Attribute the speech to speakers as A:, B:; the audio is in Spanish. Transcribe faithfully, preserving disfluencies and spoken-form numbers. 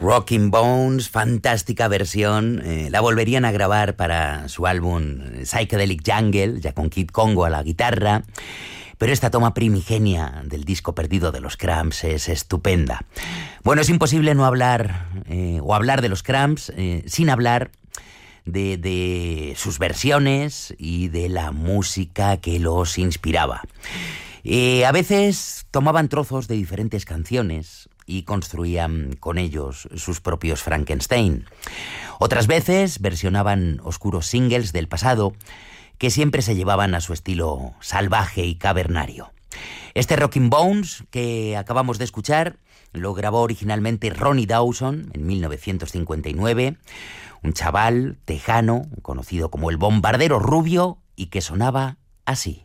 A: Rockin' Bones, fantástica versión. Eh, la volverían a grabar para su álbum Psychedelic Jungle, ya con Kid Congo a la guitarra. Pero esta toma primigenia del disco perdido de los Cramps es estupenda. Bueno, es imposible no hablar eh, o hablar de los Cramps eh, sin hablar de, de sus versiones y de la música que los inspiraba. Eh, a veces tomaban trozos de diferentes canciones y construían con ellos sus propios Frankenstein. Otras veces versionaban oscuros singles del pasado que siempre se llevaban a su estilo salvaje y cavernario. Este Rockin' Bones que acabamos de escuchar lo grabó originalmente Ronnie Dawson en mil novecientos cincuenta y nueve, un chaval tejano conocido como el Bombardero Rubio y que sonaba así.